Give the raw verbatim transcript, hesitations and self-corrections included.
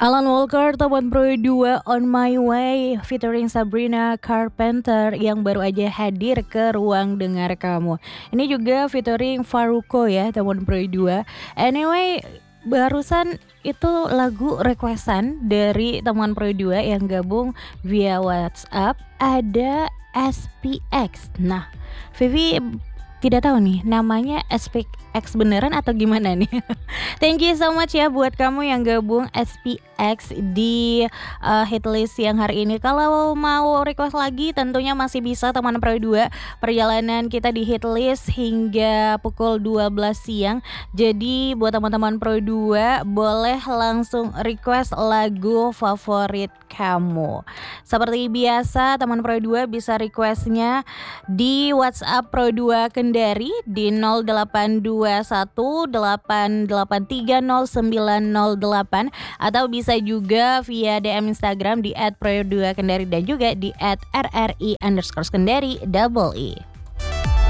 Alan Walker, teman Pro dua On My Way featuring Sabrina Carpenter yang baru aja hadir ke ruang dengar kamu. Ini juga featuring Faruko ya, teman Pro dua. Anyway, barusan itu lagu requestan dari teman Pro dua yang gabung via WhatsApp, ada S P X. Nah, Vivi tidak tahu nih namanya S P X beneran atau gimana nih. Thank you so much ya buat kamu yang gabung S P X di uh, hitlist yang hari ini. Kalau mau request lagi tentunya masih bisa teman Pro dua. Perjalanan kita di hitlist hingga pukul dua belas siang. Jadi buat teman-teman Pro dua boleh langsung request lagu favorit kamu. Seperti biasa teman Pro dua bisa requestnya di WhatsApp Pro dua Kendari di nol delapan dua satu delapan delapan tiga nol sembilan nol delapan atau bisa juga via D M Instagram di et pro dua kendari dan juga di et r r i underscore kendari double e.